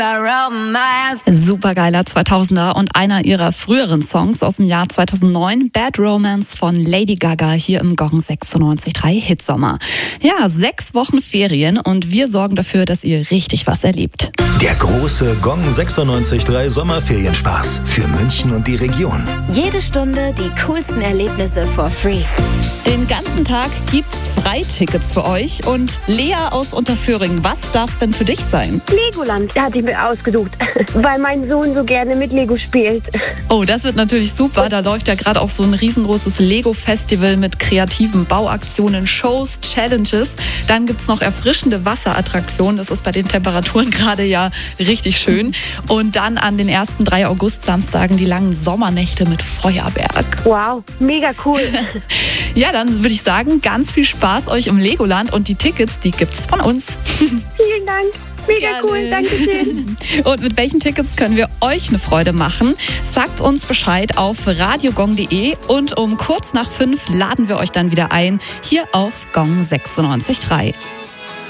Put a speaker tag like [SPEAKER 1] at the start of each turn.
[SPEAKER 1] Supergeiler 2000er und einer ihrer früheren Songs aus dem Jahr 2009, Bad Romance von Lady Gaga, hier im Gong 96.3 Hitsommer. Ja, 6 Wochen Ferien und wir sorgen dafür, dass ihr richtig was erlebt.
[SPEAKER 2] Der große Gong 96.3 Sommerferienspaß für München und die Region.
[SPEAKER 3] Jede Stunde die coolsten Erlebnisse for free.
[SPEAKER 1] Den ganzen Tag gibt's Freitickets für euch und Lea aus Unterföhring, was darf's denn für dich sein?
[SPEAKER 4] Legoland hatte ich mir ausgesucht, weil mein Sohn so gerne mit Lego spielt.
[SPEAKER 1] Oh, das wird natürlich super. Da läuft ja gerade auch so ein riesengroßes Lego-Festival mit kreativen Bauaktionen, Shows, Challenges. Dann gibt's noch erfrischende Wasserattraktionen. Das ist bei den Temperaturen gerade ja richtig schön. Und dann an den ersten 3 August-Samstagen die langen Sommernächte mit Feuerwerk.
[SPEAKER 4] Wow, mega cool.
[SPEAKER 1] Ja, dann würde ich sagen, ganz viel Spaß euch im Legoland und die Tickets, die gibt's von uns.
[SPEAKER 4] Vielen Dank. Mega cool, danke schön.
[SPEAKER 1] Und mit welchen Tickets können wir euch eine Freude machen? Sagt uns Bescheid auf radiogong.de und um kurz nach 5 laden wir euch dann wieder ein, hier auf Gong 96.3.